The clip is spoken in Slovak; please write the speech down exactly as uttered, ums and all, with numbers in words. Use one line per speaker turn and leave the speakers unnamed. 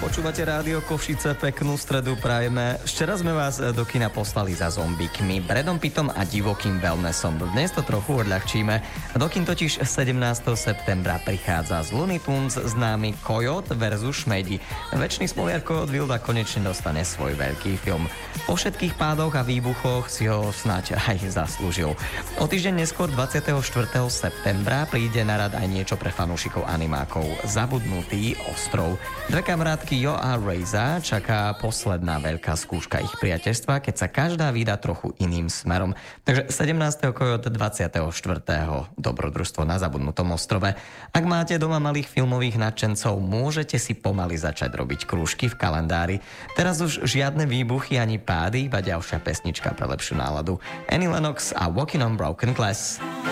Počúvate rádio Košice, peknú stredu prajeme. Včera sme vás do kina poslali za zombikmi, Bradom Pittom a divokým wellnessom. Dnes to trochu odľahčíme. Do kin totiž sedemnásteho septembra prichádza z Looney Tunes známy Coyote versus Šmejdi. Večný spoliar Coyote Wilda konečne dostane svoj veľký film. Po všetkých pádoch a výbuchoch si ho snáď aj zaslúžil. O týždeň neskôr dvadsiateho štvrtého septembra príde na rad aj niečo pre fanúšikov animákov. Zabudnutý ostrov. Dve kamarátky Jo a Reza čaká posledná veľká skúška ich priateľstva, keď sa každá vydá trochu iným smerom. Takže sedemnásteho Coyote, dvadsiateho štvrtého Dobrodružstvo na zabudnutom ostrove. Ak máte doma malých filmových nadšencov, môžete si pomaly začať robiť krúžky v kalendári. Teraz už žiadne výbuchy ani pády, iba ďalšia pesnička pre lepšiu náladu. Annie Lennox a Walking on Broken Glass.